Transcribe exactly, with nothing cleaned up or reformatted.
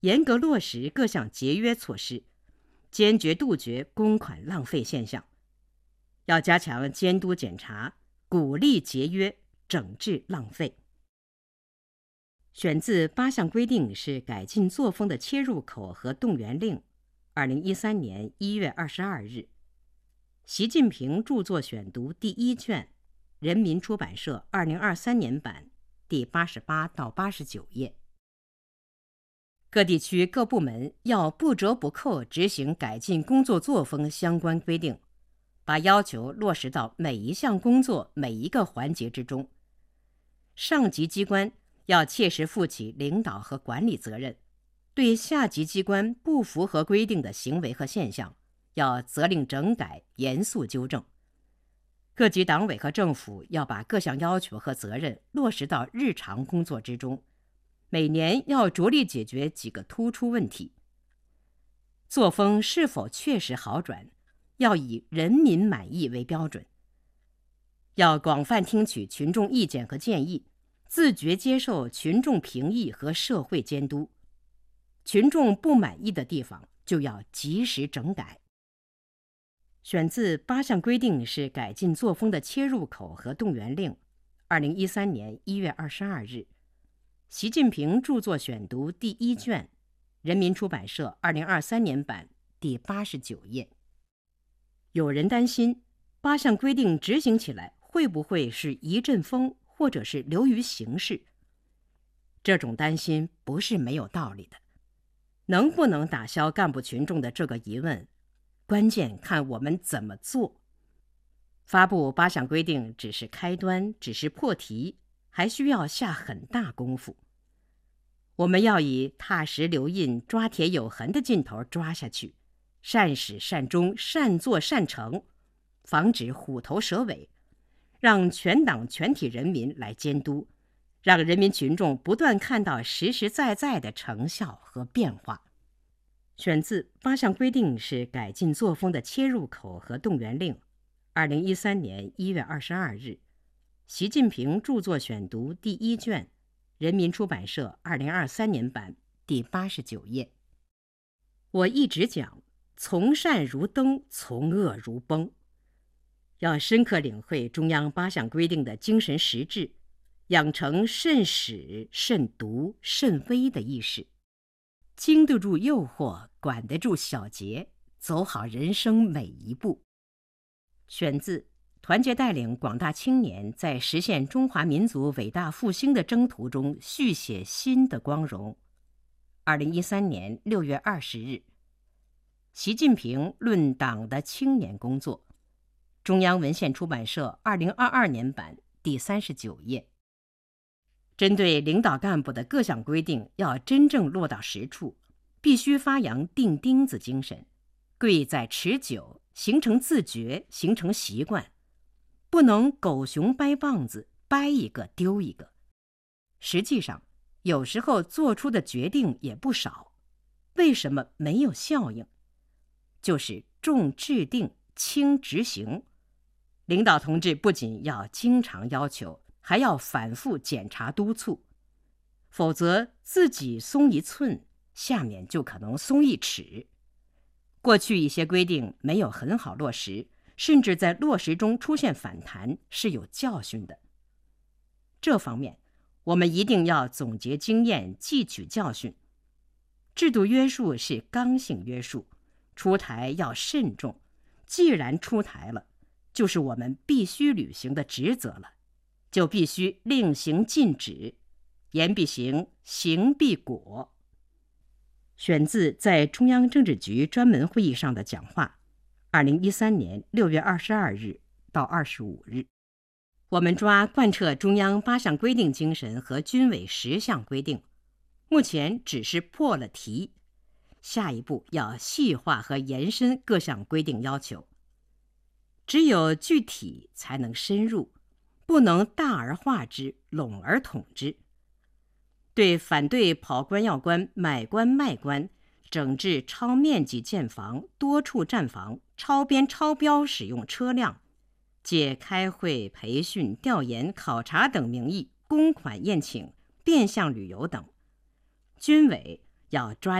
严格落实各项节约措施，坚决杜绝公款浪费现象。要加强监督检查，鼓励节约，整治浪费。选自八项规定是改进作风的切入口和动员令，二零一三年一月二十二日，习近平著作选读第一卷，人民出版社二零二三年版，第八十八到八十九页。各地区各部门要不折不扣执行改进工作作风相关规定，把要求落实到每一项工作每一个环节之中。上级机关要切实负起领导和管理责任，对下级机关不符合规定的行为和现象，要责令整改，严肃纠正。各级党委和政府要把各项要求和责任落实到日常工作之中，每年要着力解决几个突出问题。作风是否确实好转，要以人民满意为标准。要广泛听取群众意见和建议，自觉接受群众评议和社会监督。群众不满意的地方，就要及时整改。选自八项规定是改进作风的切入口和动员令，二零一三年一月二十二日，习近平著作选读第一卷，人民出版社二零二三年版，第八十九页。有人担心八项规定执行起来会不会是一阵风，或者是流于形式？这种担心不是没有道理的。能不能打消干部群众的这个疑问，关键看我们怎么做。发布八项规定只是开端，只是破题，还需要下很大功夫。我们要以踏实留印、抓铁有痕的劲头抓下去，善始善终，善作善成，防止虎头蛇尾，让全党全体人民来监督，让人民群众不断看到实实在在的成效和变化。选自八项规定是改进作风的切入口和动员令，二零一三年一月二十二日，习近平著作选读第一卷，人民出版社二零二三年版，第八十九页。我一直讲，从善如登，从恶如崩。要深刻领会中央八项规定的精神实质，养成慎始、慎独、慎微的意识，经得住诱惑，管得住小节，走好人生每一步。选自团结带领广大青年在实现中华民族伟大复兴的征途中续写新的光荣，二零一三年六月二十日，习近平论党的青年工作，中央文献出版社二零二二年版，第三十九页。针对领导干部的各项规定要真正落到实处，必须发扬钉钉子精神，贵在持久，形成自觉，形成习惯，不能狗熊掰棒子，掰一个丢一个。实际上，有时候做出的决定也不少，为什么没有效应？就是重制定，轻执行。领导同志不仅要经常要求，还要反复检查督促，否则自己松一寸，下面就可能松一尺。过去一些规定没有很好落实，甚至在落实中出现反弹，是有教训的。这方面，我们一定要总结经验，汲取教训。制度约束是刚性约束，出台要慎重，既然出台了，就是我们必须履行的职责了，就必须令行禁止，言必行，行必果。选自在中央政治局专门会议上的讲话，二零一三年六月二十二日到二十五日。我们抓贯彻中央八项规定精神和军委十项规定，目前只是破了题，下一步要细化和延伸各项规定要求。只有具体才能深入，不能大而化之，笼而统之。对反对跑官要官、买官卖官，整治超面积建房、多处站房、超编超标使用车辆，借开会、培训、调研、考察等名义公款宴请、变相旅游等，军委要抓